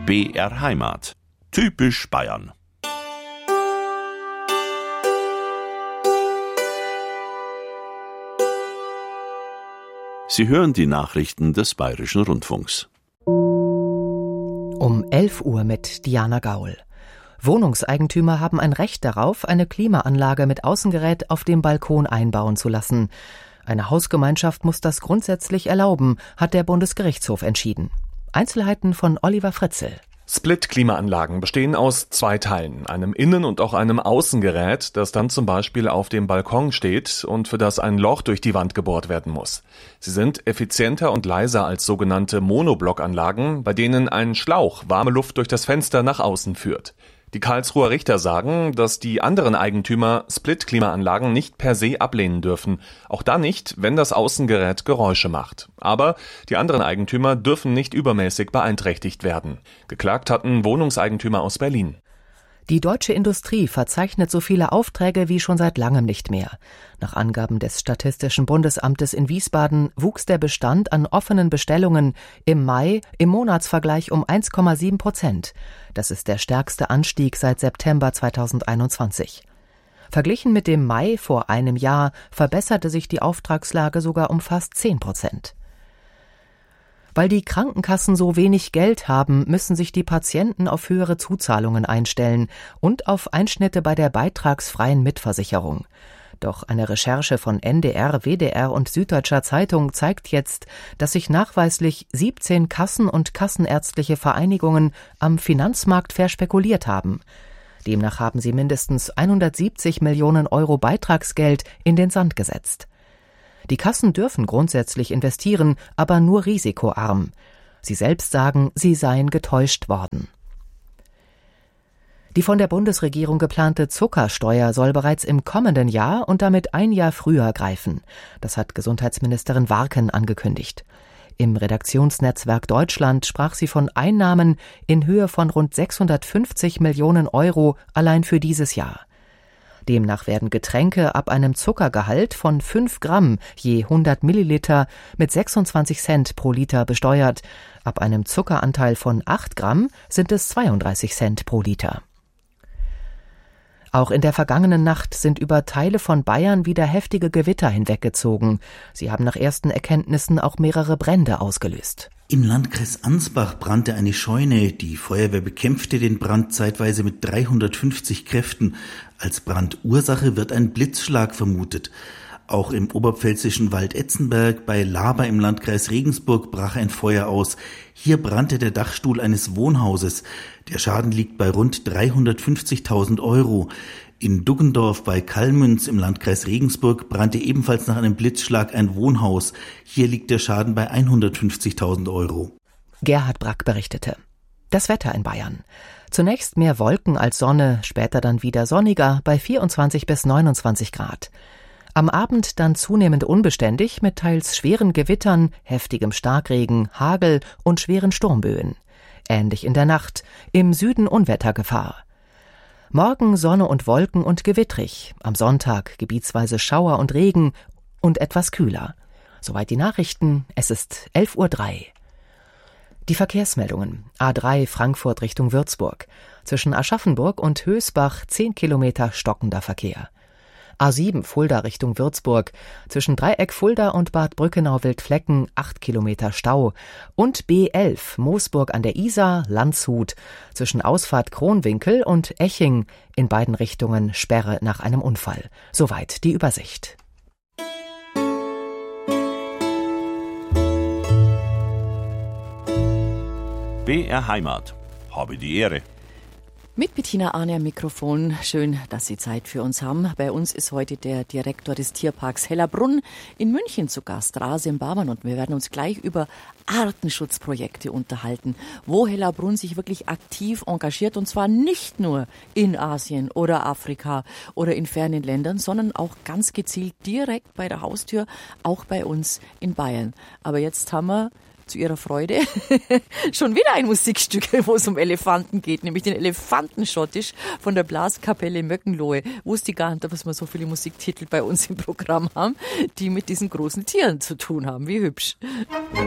BR Heimat. Typisch Bayern. Sie hören die Nachrichten des Bayerischen Rundfunks. Um 11 Uhr mit Diana Gaul. Wohnungseigentümer haben ein Recht darauf, eine Klimaanlage mit Außengerät auf dem Balkon einbauen zu lassen. Eine Hausgemeinschaft muss das grundsätzlich erlauben, hat der Bundesgerichtshof entschieden. Einzelheiten von Oliver Fritzel. Split-Klimaanlagen bestehen aus 2 Teilen, einem Innen- und auch einem Außengerät, das dann zum Beispiel auf dem Balkon steht und für das ein Loch durch die Wand gebohrt werden muss. Sie sind effizienter und leiser als sogenannte Monoblockanlagen, bei denen ein Schlauch warme Luft durch das Fenster nach außen führt. Die Karlsruher Richter sagen, dass die anderen Eigentümer Split-Klimaanlagen nicht per se ablehnen dürfen. Auch dann nicht, wenn das Außengerät Geräusche macht. Aber die anderen Eigentümer dürfen nicht übermäßig beeinträchtigt werden. Geklagt hatten Wohnungseigentümer aus Berlin. Die deutsche Industrie verzeichnet so viele Aufträge wie schon seit langem nicht mehr. Nach Angaben des Statistischen Bundesamtes in Wiesbaden wuchs der Bestand an offenen Bestellungen im Mai im Monatsvergleich um 1,7%. Das ist der stärkste Anstieg seit September 2021. Verglichen mit dem Mai vor einem Jahr verbesserte sich die Auftragslage sogar um fast 10%. Weil die Krankenkassen so wenig Geld haben, müssen sich die Patienten auf höhere Zuzahlungen einstellen und auf Einschnitte bei der beitragsfreien Mitversicherung. Doch eine Recherche von NDR, WDR und Süddeutscher Zeitung zeigt jetzt, dass sich nachweislich 17 Kassen und kassenärztliche Vereinigungen am Finanzmarkt verspekuliert haben. Demnach haben sie mindestens 170 Millionen Euro Beitragsgeld in den Sand gesetzt. Die Kassen dürfen grundsätzlich investieren, aber nur risikoarm. Sie selbst sagen, sie seien getäuscht worden. Die von der Bundesregierung geplante Zuckersteuer soll bereits im kommenden Jahr und damit ein Jahr früher greifen. Das hat Gesundheitsministerin Warken angekündigt. Im Redaktionsnetzwerk Deutschland sprach sie von Einnahmen in Höhe von rund 650 Millionen Euro allein für dieses Jahr. Demnach werden Getränke ab einem Zuckergehalt von 5 Gramm je 100 Milliliter mit 26 Cent pro Liter besteuert. Ab einem Zuckeranteil von 8 Gramm sind es 32 Cent pro Liter. Auch in der vergangenen Nacht sind über Teile von Bayern wieder heftige Gewitter hinweggezogen. Sie haben nach ersten Erkenntnissen auch mehrere Brände ausgelöst. Im Landkreis Ansbach brannte eine Scheune. Die Feuerwehr bekämpfte den Brand zeitweise mit 350 Kräften. Als Brandursache wird ein Blitzschlag vermutet. Auch im oberpfälzischen Waldetzenberg bei Laber im Landkreis Regensburg brach ein Feuer aus. Hier brannte der Dachstuhl eines Wohnhauses. Der Schaden liegt bei rund 350.000 Euro. In Duggendorf bei Kallmünz im Landkreis Regensburg brannte ebenfalls nach einem Blitzschlag ein Wohnhaus. Hier liegt der Schaden bei 150.000 Euro. Gerhard Brack berichtete. Das Wetter in Bayern. Zunächst mehr Wolken als Sonne, später dann wieder sonniger bei 24 bis 29 Grad. Am Abend dann zunehmend unbeständig mit teils schweren Gewittern, heftigem Starkregen, Hagel und schweren Sturmböen. Ähnlich in der Nacht, im Süden Unwettergefahr. Morgen Sonne und Wolken und gewittrig. Am Sonntag gebietsweise Schauer und Regen und etwas kühler. Soweit die Nachrichten. Es ist 11:03 Uhr. Die Verkehrsmeldungen. A3 Frankfurt Richtung Würzburg. Zwischen Aschaffenburg und Hösbach 10 Kilometer stockender Verkehr. A7 Fulda Richtung Würzburg. Zwischen Dreieck Fulda und Bad Brückenau-Wildflecken 8 Kilometer Stau. Und B11 Moosburg an der Isar, Landshut. Zwischen Ausfahrt Kronwinkel und Eching in beiden Richtungen Sperre nach einem Unfall. Soweit die Übersicht. BR Heimat. Habe die Ehre. Mit Bettina Arne am Mikrofon. Schön, dass Sie Zeit für uns haben. Bei uns ist heute der Direktor des Tierparks Hellerbrunn in München zu Gast, Rasim Baban. Und wir werden uns gleich über Artenschutzprojekte unterhalten, wo Hellerbrunn sich wirklich aktiv engagiert. Und zwar nicht nur in Asien oder Afrika oder in fernen Ländern, sondern auch ganz gezielt direkt bei der Haustür, auch bei uns in Bayern. Aber jetzt haben wir zu ihrer Freude schon wieder ein Musikstück, wo es um Elefanten geht, nämlich den Elefantenschottisch von der Blaskapelle Möckenlohe. Wusste ich gar nicht, dass wir so viele Musiktitel bei uns im Programm haben, die mit diesen großen Tieren zu tun haben. Wie hübsch.